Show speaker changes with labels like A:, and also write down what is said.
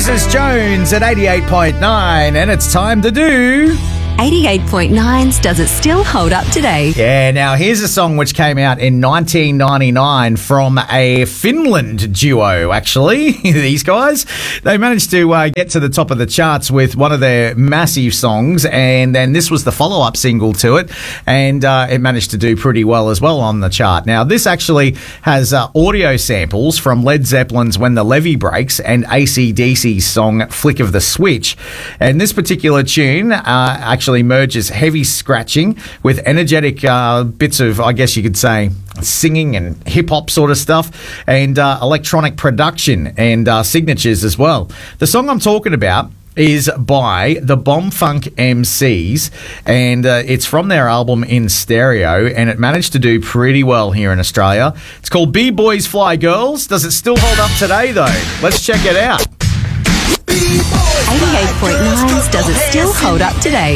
A: Moses Jones at 88.9, and it's time to do
B: 88.9's Does It Still Hold Up Today?
A: Yeah, now here's a song which came out in 1999 from a Finland duo, actually. These guys, they managed to get to the top of the charts with one of their massive songs, and then this was the follow-up single to it, and it managed to do pretty well as well on the chart. Now, this actually has audio samples from Led Zeppelin's When the Levee Breaks and AC/DC's song Flick of the Switch, and this particular tune actually merges heavy scratching with energetic bits of, I guess you could say, singing and hip-hop sort of stuff, and electronic production and signatures as well. The song I'm talking about is by the Bomb Funk MCs, and it's from their album In Stereo, and it managed to do pretty well here in Australia. It's called B-Boys Fly Girls. Does it still hold up today, though? Let's check it out.
B: 88.9's Does It Still Hold Up Today?